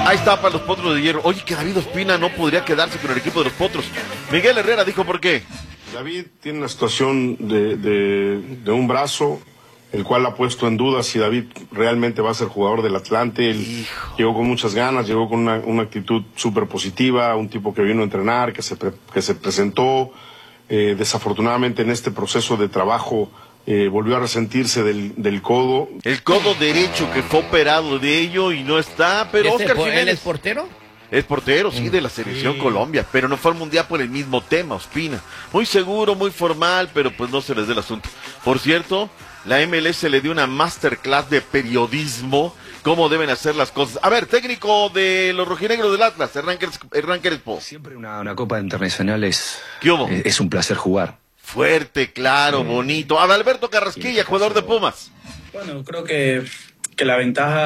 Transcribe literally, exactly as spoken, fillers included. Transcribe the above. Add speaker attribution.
Speaker 1: Ahí está para los Potros de Hierro. Oye, que David Ospina no podría quedarse con el equipo de los Potros. Miguel Herrera dijo por qué.
Speaker 2: David tiene una situación de, de, de un brazo, el cual ha puesto en duda si David realmente va a ser jugador del Atlante. Él Hijo. llegó con muchas ganas, llegó con una, una actitud súper positiva, un tipo que vino a entrenar, que se, pre, que se presentó. Eh, desafortunadamente en este proceso de trabajo eh, volvió a resentirse del, del codo.
Speaker 1: El codo derecho que fue operado de ello y no está, pero
Speaker 3: ¿Este
Speaker 1: Oscar
Speaker 3: po-
Speaker 1: Jiménez...
Speaker 3: ¿Él es portero?
Speaker 1: Es portero, sí, de la selección
Speaker 3: Sí.
Speaker 1: Colombia, pero no fue al mundial por el mismo tema, Ospina. Muy seguro, muy formal, pero pues no se les dé el asunto. Por cierto, la M L S le dio una masterclass de periodismo, cómo deben hacer las cosas. A ver, técnico de los rojinegros del Atlas, Hernán Crespo. Hernán Crespo.
Speaker 4: Siempre una, una Copa Internacional es,
Speaker 1: ¿Qué hubo?
Speaker 4: es, es un placer jugar.
Speaker 1: Fuerte, claro, bonito. Adalberto Carrasquilla, jugador de Pumas.
Speaker 5: Bueno, creo que, que la ventaja